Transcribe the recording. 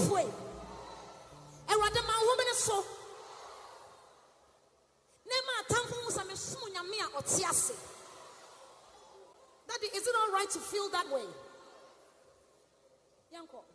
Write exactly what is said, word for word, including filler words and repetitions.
free. And what the man woman is so. Nema tamfu musame sumu nyamia otiase. Daddy, is it all right to feel that way? Yanko.